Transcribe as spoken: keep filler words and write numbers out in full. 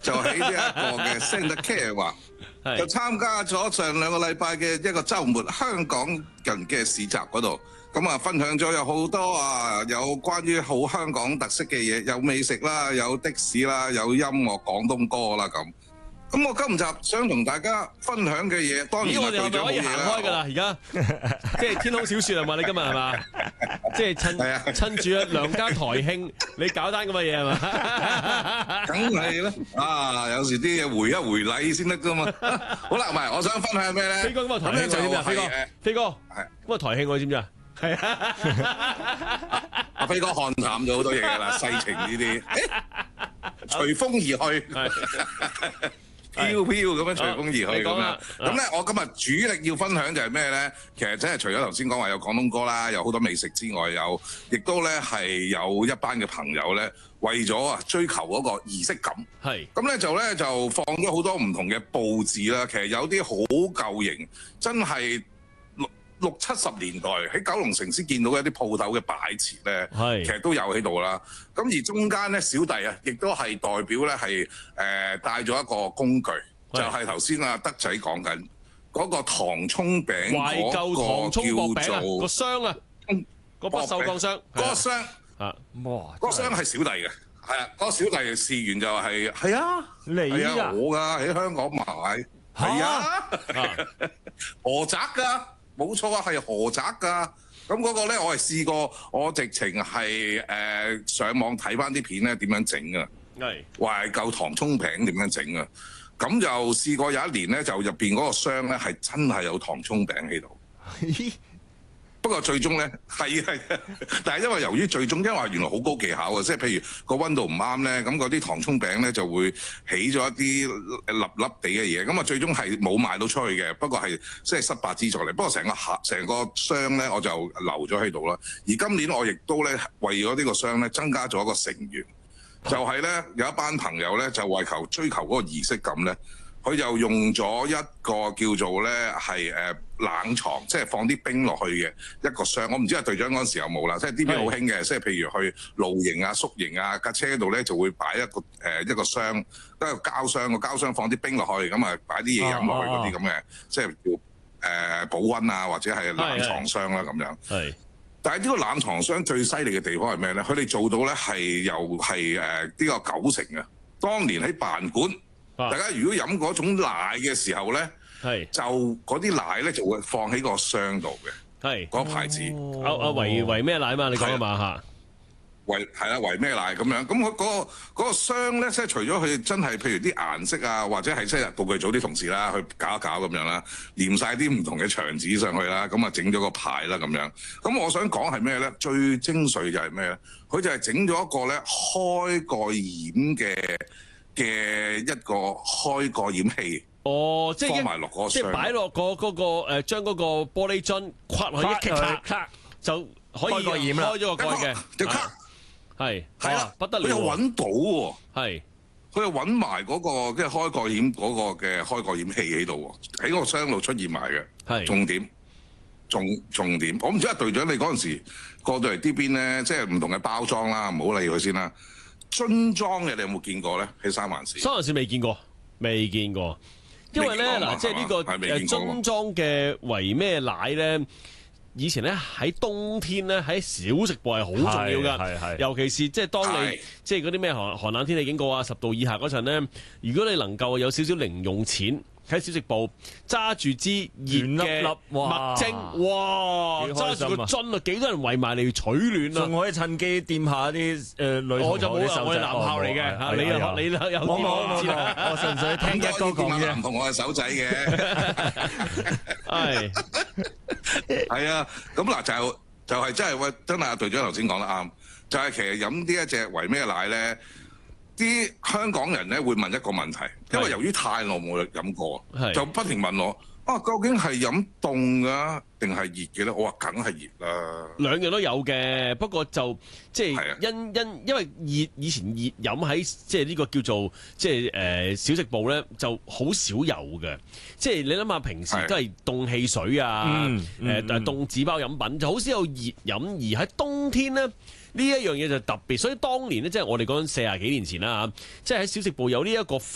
就喺呢一個嘅 Santa Clara 話，就參加咗上兩個禮拜嘅一個週末香港人嘅市集嗰度，咁啊分享咗有好多啊，有關於好香港特色嘅嘢，有美食啦，有的士啦，有音樂廣東歌啦咁。咁我今集想同大家分享嘅嘢，當然我哋係咪可以行開㗎啦？而家即係天空小説係嘛？你今日係嘛？即係趁趁住啊梁家台慶，你搞單咁嘅嘢係嘛？ 梗係啦！啊，有時啲嘢回一回禮先得㗎嘛。好啦，唔係，我想分享咩咧？ 飛哥咁啊台慶我知唔知啊？飛哥，飛哥，係咁啊台慶我知唔知啊？係啊！ 阿飛哥看淡咗好多嘢㗎啦，世情呢啲，隨風而去。飄飄咁樣隨風而去咁樣，咁咧我今日主力要分享就係咩咧？其實真係除咗頭先講話有廣東歌啦，有好多美食之外，有亦都咧係有一班嘅朋友咧，為咗啊追求嗰個儀式感，係咁咧就咧就放咗好多唔同嘅佈置啦。其實有啲好舊型，真係六六七十年代喺九龍城先見到一啲鋪頭嘅擺設咧，其實都有喺度啦。咁而中間咧，小弟啊，亦都係代表咧係誒帶咗一個工具，就係頭先阿德仔講緊嗰個糖葱餅懷舊糖葱薄餅啊，個箱啊，個不鏽鋼箱， 嗰個箱啊，哇， 嗰個箱係小弟嘅，係啊，嗰個小弟試完就係係啊， 你係啊，我㗎喺香港買，係啊，菏澤㗎，冇錯啊，係菏澤㗎。咁嗰個咧，我係試過，我直情係誒上網睇翻啲片咧，點樣整啊？係懷舊糖葱餅點樣整啊？咁就試過有一年咧，就入邊嗰個箱咧係真係有糖葱餅喺度。不過最終咧係係，但係因為由於最終因為原來好高技巧啊，即係譬如個溫度唔啱咧，咁嗰啲糖葱餅咧就會起咗一啲粒粒地嘅嘢，咁啊最終係冇賣到出去嘅。不過係即係失敗之作嚟。不過成個盒成個箱咧我就留咗喺度啦。而今年我亦都咧為咗呢個箱咧增加咗一個成員，就係咧有一班朋友咧就為求追求嗰個儀式感咧。佢就用咗一個叫做咧係誒冷藏，即係放啲冰落去嘅一個箱。我唔知阿隊長嗰陣時有冇啦，即係啲邊好興嘅，即係譬如去露營啊、宿營啊，架車度咧就會擺一個誒、呃、一個箱，一個膠箱，個膠箱放啲冰落去，咁啊擺啲嘢飲落去嗰啲咁嘅，即係叫誒保溫啊，或者係冷藏箱啦咁樣。係。但係呢個冷藏箱最犀利嘅地方係咩咧？佢哋做到咧係又係誒呢個九成啊！當年喺辦館。大家如果飲嗰種奶嘅時候咧，係就嗰啲奶咧就會放喺個箱度嘅，係嗰個牌子。 阿阿維維咩奶嘛？你講啊嘛嚇， 維係啦，維咩奶咁樣。咁佢嗰個嗰個箱咧，即係除咗佢真係譬如啲顏色啊，或者係即係道具組啲同事啦，去搞一搞咁樣啦，黏晒啲唔同嘅牆紙上去啦，咁啊整咗個牌啦咁樣。咁我想講係咩咧？最精髓就係咩咧？佢就係整咗一個咧開蓋掩嘅。嘅一個開蓋掩器， 哦，即係放埋落嗰個即係擺落個嗰個誒，將嗰個玻璃樽跨落去一卡，就可以開蓋掩啦，開咗個蓋嘅， 就卡， 係係啦， 不得了， 佢又揾到喎， 係， 佢又揾埋嗰個即係開蓋掩嗰個嘅開蓋掩器喺度喎，喺個箱度出現埋嘅，係重點，重重點，我唔知阿隊長你嗰陣時過到嚟呢邊咧，即係唔同嘅包裝啦，唔好理佢先啦。樽裝嘅你有冇見過咧？喺三藩市， 三藩市未見過，未見過。因為咧嗱，即係呢個誒樽裝嘅維咩奶咧，以前咧喺冬天咧喺小食部係好重要㗎，尤其是即係當你即係嗰啲咩寒寒冷天氣警告啊，十度以下嗰陣咧，如果你能夠有少少零用錢。喺小食部揸住支熱嘅麥精，哇！揸住個樽啊，幾多人圍埋嚟取暖啊！ 仲可以趁機掂下啲誒女同學啲手仔。我就冇啦，我係男校嚟嘅嚇，你又你有冇冇冇，我純粹聽一哥講啫。 男同學嘅手仔嘅， 係係啊，咁嗱就就係真係喂，真係阿隊長頭先講得啱，就係其實飲呢一隻維咩奶咧。啲香港人咧會問一個問題，因為由於太耐冇飲過，就不停問我啊，究竟係飲凍㗎定係熱嘅咧？我話梗係熱啦， 兩樣都有嘅，不過就即係因因因為熱以前熱飲喺即係呢個叫做即係誒小食部咧就好少有嘅，即係你諗下平時都係凍汽水啊，誒誒凍紙包飲品就好少有熱飲，而喺冬天咧。呢一樣嘢就特別，所以當年咧，即係我哋講緊四十幾年前啦嚇，即係喺小食部有呢一個